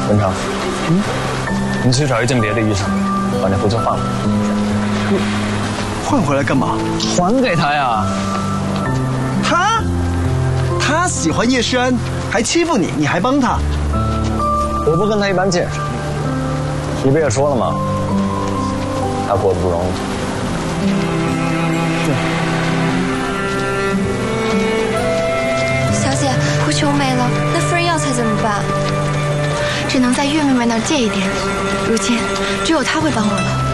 文成，你去找一件别的衣裳，把那胡子换了。 换回来干嘛？ 还给他呀。 他喜欢叶诗安，还欺负你，你还帮他？ 我不跟他一般见识。你不也说了吗？他过得不容易。 小姐，胡球没了，那夫人药材怎么办？ 只能在岳妹妹那儿借一点，如今只有她会帮我了。